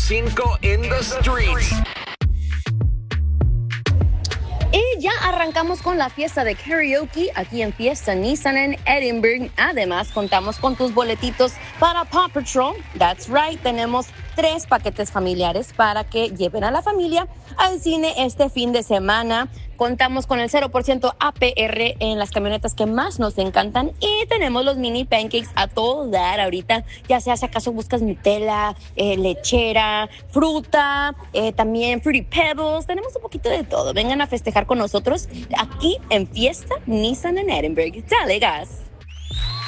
5 in the streets. Y ya arrancamos con la fiesta de karaoke aquí en Fiesta Nissan en Edinburgh. Además, contamos con tus boletitos para Paw Patrol. That's right, tenemos 3 paquetes familiares para que lleven a la familia al cine este fin de semana. Contamos con el 0% APR en las camionetas que más nos encantan y tenemos los mini pancakes a todo dar ahorita, ya sea si acaso buscas Nutella, lechera, fruta, también Fruity Pebbles, tenemos un poquito de todo. Vengan a festejar con nosotros aquí en Fiesta Nissan en Edinburgh. Dale, gas.